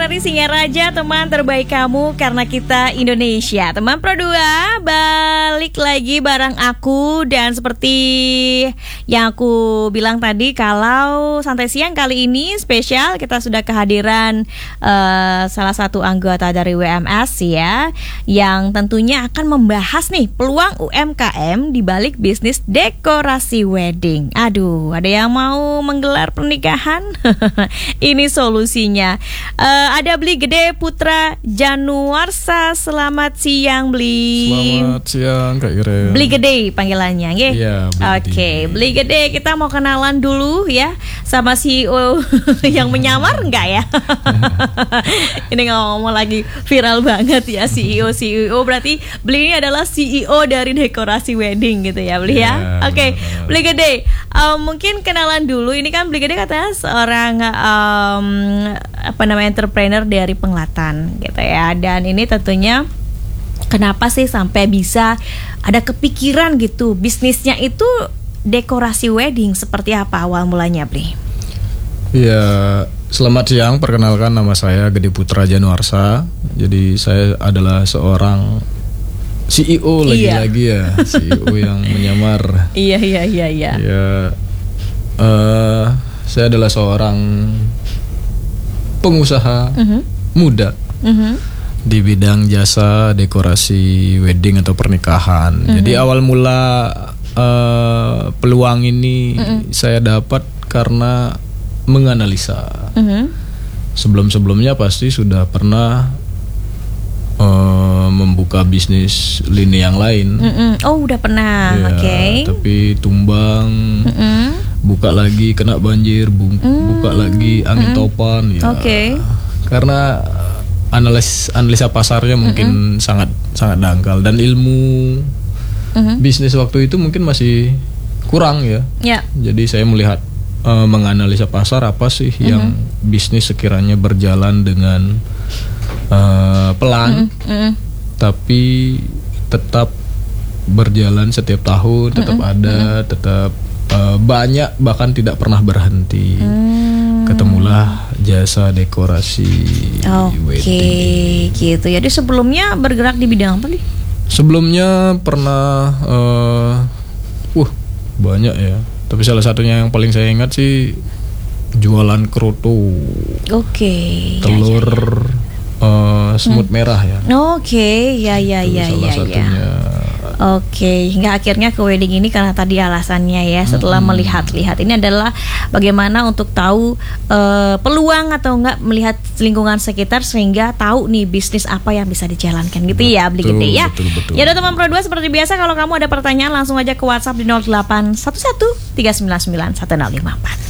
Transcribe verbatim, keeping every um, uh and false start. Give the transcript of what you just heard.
dari Singaraja, teman terbaik kamu karena kita Indonesia. Teman Pro dua, balik lagi bareng aku. Dan seperti yang aku bilang tadi, kalau santai siang kali ini spesial, kita sudah kehadiran uh, salah satu anggota dari W M S ya, yang tentunya akan membahas nih peluang U M K M di balik bisnis dekorasi wedding. Aduh, ada yang mau menggelar pernikahan? Ini solusinya. Uh, ada Bli Gede Putra Januarsa. Selamat siang, Bli. Selamat siang, Kak Irene. Bli Gede panggilannya, nggih? Iya, Oke, okay. Bli Gede, kita mau kenalan dulu ya sama C E O yang menyamar enggak ya? Ini ngomong lagi viral banget ya, C E O C E O. Berarti Bli ini adalah C E O dari dekorasi wedding gitu ya, Bli ya? Oke, okay. Bli Gede, um, mungkin kenalan dulu. Ini kan Bli Gede katanya seorang um, apa namanya entrepreneur dari Penglatan gitu ya. Dan ini tentunya kenapa sih sampai bisa ada kepikiran gitu bisnisnya itu dekorasi wedding, seperti apa awal mulanya, Bli? Ya, selamat siang. Perkenalkan, nama saya Gede Putra Januarsa. Jadi saya adalah seorang C E O lagi-lagi ya, C E O yang menyamar. Iya iya iya iya. Ya, uh, saya adalah seorang pengusaha uh-huh. muda uh-huh. di bidang jasa dekorasi wedding atau pernikahan. Uh-huh. Jadi awal mula uh, peluang ini uh-huh. saya dapat karena menganalisa. Uh-huh. Sebelum-sebelumnya pasti sudah pernah uh, membuka bisnis lini yang lain. Uh-uh. Oh, udah pernah. Ya, oke. Okay. Tapi tumbang. Uh-uh. Buka lagi kena banjir, bu- mm. buka lagi angin mm. topan ya. Oke. Okay. Karena analis analisa pasarnya mungkin mm-hmm. sangat sangat dangkal dan ilmu mm-hmm. bisnis waktu itu mungkin masih kurang ya. Yeah. Jadi saya melihat uh, menganalisa pasar apa sih mm-hmm. yang bisnis sekiranya berjalan dengan uh, pelan, mm-hmm. tapi tetap berjalan setiap tahun, tetap mm-hmm. ada, mm-hmm. tetap Uh, banyak, bahkan tidak pernah berhenti. hmm. Ketemulah jasa dekorasi okay, wedding gitu. Jadi sebelumnya bergerak di bidang apa nih? Sebelumnya pernah uh, uh banyak ya, tapi salah satunya yang paling saya ingat sih jualan kerutu. Oke, okay, telur ya, ya, ya. Uh, semut hmm. merah ya. Oke, okay, ya ya ya salah ya satunya. ya. Oke, okay. Hingga akhirnya ke wedding ini karena tadi alasannya ya, setelah hmm. melihat-lihat ini adalah bagaimana untuk tahu uh, peluang atau enggak melihat lingkungan sekitar sehingga tahu nih bisnis apa yang bisa dijalankan gitu betul, ya, Beli gitu ya. Betul, betul. Ya udah teman Pro dua, seperti biasa kalau kamu ada pertanyaan langsung aja ke WhatsApp di nol delapan satu satu tiga sembilan sembilan satu nol lima empat.